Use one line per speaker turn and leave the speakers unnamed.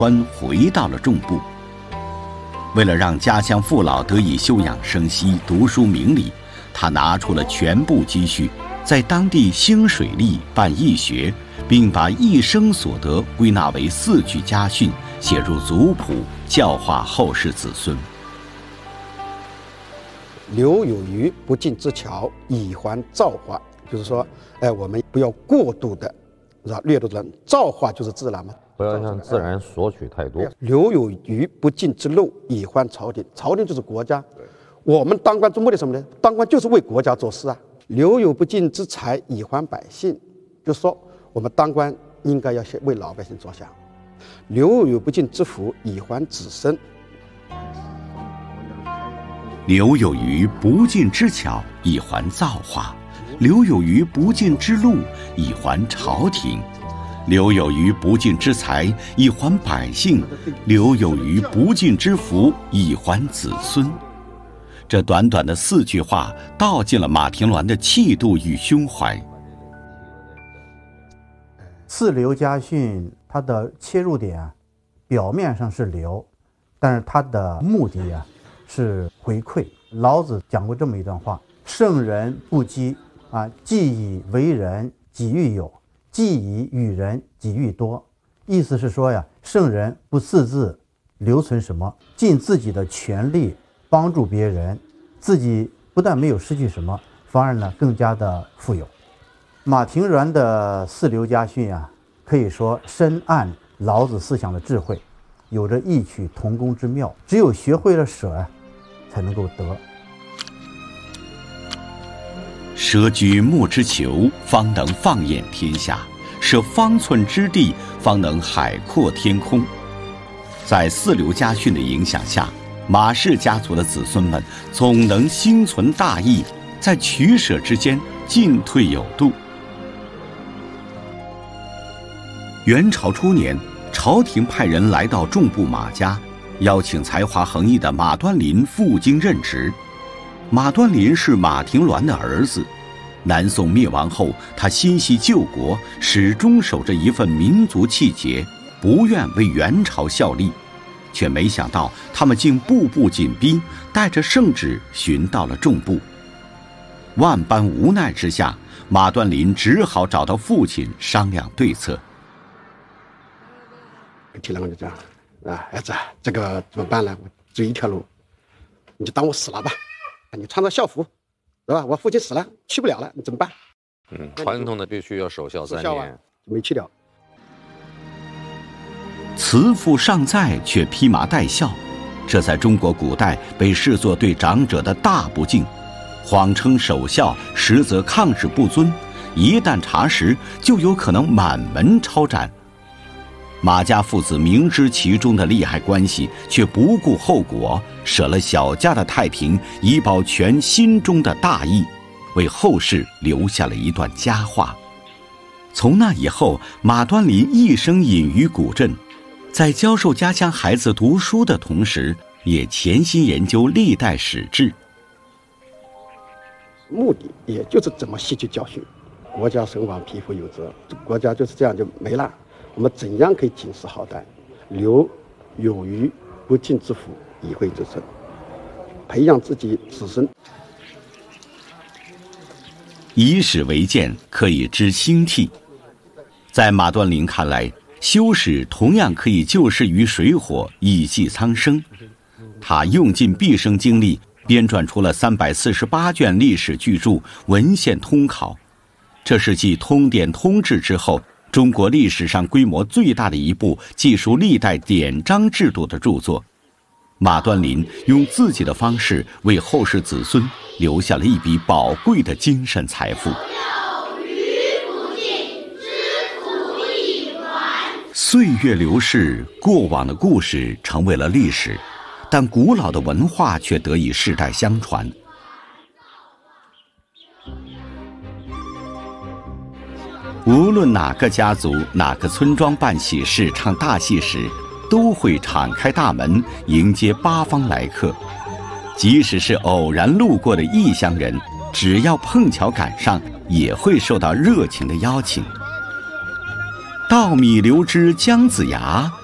欢回到了众部。为了让家乡父老得以休养生息、读书明理，他拿出了全部积蓄，在当地兴水利、办义学，并把一生所得归纳为4句家训，写入族谱，教化后世子孙。
留有余不尽之巧，以还造化。就是说，我们不要过度的掠夺人，造化就是自然嘛。
不要向自然索取太多。
留有余不尽之禄，以还朝廷。朝廷就是国家，我们当官做目的什么呢？当官就是为国家做事啊。留有不尽之财，以还百姓。就是说，我们当官应该要先为老百姓着想。留有不尽之福，以还子孙。
留有余不尽之巧，以还造化；留有余不尽之禄，以还朝廷；留有余不尽之财，以还百姓；留有余不尽之福，以还子孙。这短短的4句话，道尽了马廷鸾的气度与胸怀。
四留家训，它的切入点表面上是留，但是它的目的是回馈。老子讲过这么一段话：圣人不积既以为人，己欲有；既以与人，己欲多。意思是说圣人不私自留存什么，尽自己的全力帮助别人，自己不但没有失去什么，反而更加的富有。马廷鸾的4留家训可以说深谙老子思想的智慧，有着异曲同工之妙。只有学会了舍才能够得。
舍举目之求，方能放眼天下；舍方寸之地，方能海阔天空。在4留家训的影响下，马氏家族的子孙们总能心存大义，在取舍之间进退有度。元朝初年，朝廷派人来到众部马家，邀请才华横溢的马端林赴京任职。马端林是马廷鸾的儿子，南宋灭亡后，他心系救国，始终守着一份民族气节，不愿为元朝效力，却没想到他们竟步步紧逼，带着圣旨寻到了众部。万般无奈之下，马端林只好找到父亲商量对策。
提了我就这样儿子，这个怎么办呢？我只有一条路，你就当我死了吧，你穿着校服，是吧？我父亲死了，去不了了，你怎么办？
传统的必须要守孝3年，
没去了。
慈父尚在，却披麻戴孝，这在中国古代被视作对长者的大不敬。谎称守孝，实则抗旨不遵，一旦查实，就有可能满门抄斩。马家父子明知其中的利害关系，却不顾后果，舍了小家的太平，以保全心中的大义，为后世留下了一段佳话。从那以后，马端林一生隐于古镇，在教授家乡孩子读书的同时，也潜心研究历代史志。
目的也就是怎么吸取教训。国家存亡，匹夫有责，国家就是这样就没了。我们怎样可以警示好歹，留有余不尽之福，以惠之孙，培养自己子孙。
以史为鉴，可以知兴替。在马端林看来，修史同样可以救世于水火，以济苍生。他用尽毕生精力，编撰出了348卷历史巨著，文献通考。这是继通典通志之后，中国历史上规模最大的一部记述历代典章制度的著作。马端林用自己的方式为后世子孙留下了一笔宝贵的精神财富。岁月流逝，过往的故事成为了历史，但古老的文化却得以世代相传。无论哪个家族、哪个村庄办喜事、唱大戏时，都会敞开大门迎接八方来客。即使是偶然路过的异乡人，只要碰巧赶上，也会受到热情的邀请。稻米流支姜子牙，